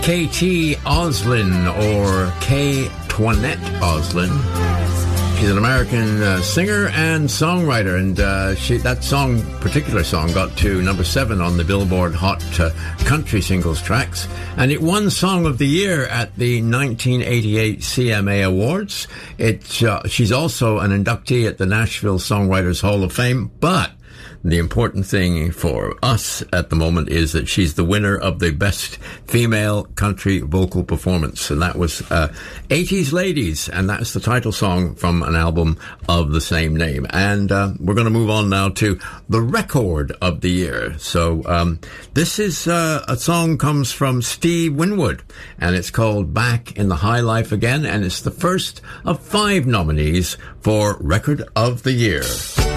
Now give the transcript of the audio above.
K.T. Oslin, or K. Toinette Oslin. She's an American singer and songwriter, and that particular song, got to number 7 on the Billboard Hot Country Singles Tracks, and it won Song of the Year at the 1988 CMA Awards. She's also an inductee at the Nashville Songwriters Hall of Fame, but the important thing for us at the moment is that she's the winner of the Best Female Country Vocal Performance, and that was 80s Ladies, and that's the title song from an album of the same name. And we're going to move on now to the Record of the Year. So this is a song comes from Steve Winwood, and it's called Back in the High Life Again, and it's the first of 5 nominees for Record of the Year.